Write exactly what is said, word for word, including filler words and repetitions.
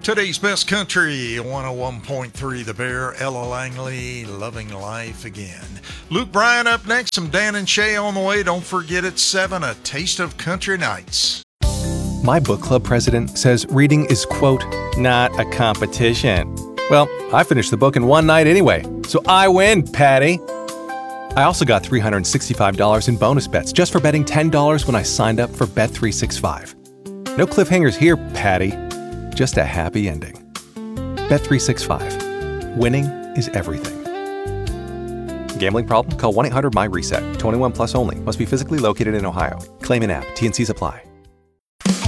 Today's best country, one oh one point three The Bear, Ella Langley, Loving Life Again. Luke Bryan up next, some Dan and Shay on the way. Don't forget at seven, A Taste of Country Nights. My book club president says reading is, quote, not a competition. Well, I finished the book in one night anyway, so I win, Patty. I also got three hundred sixty-five dollars in bonus bets just for betting ten dollars when I signed up for Bet three sixty-five. No cliffhangers here, Patty. Just a happy ending. Bet three sixty-five. Winning is everything. Gambling problem? Call one eight hundred my reset. twenty-one plus only. Must be physically located in Ohio. Claim in app. T and C's apply.